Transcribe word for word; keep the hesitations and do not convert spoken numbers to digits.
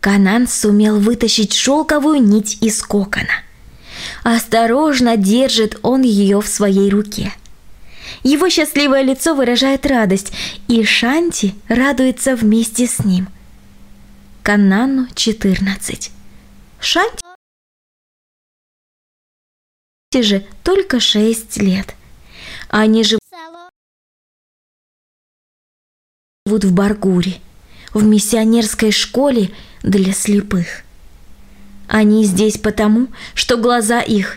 Канан сумел вытащить шелковую нить из кокона. Осторожно держит он ее в своей руке. Его счастливое лицо выражает радость, и Шанти радуется вместе с ним. Канану четырнадцать. Шанти же только шесть лет. Они живут в Баргуре, в миссионерской школе для слепых. Они здесь потому, что глаза их